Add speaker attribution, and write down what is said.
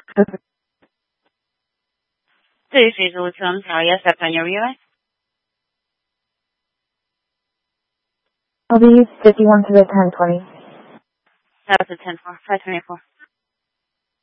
Speaker 1: This is Wilson. Yes, that's on your relay.
Speaker 2: LB 51 to the 1020.
Speaker 1: That's a 10-4, 524.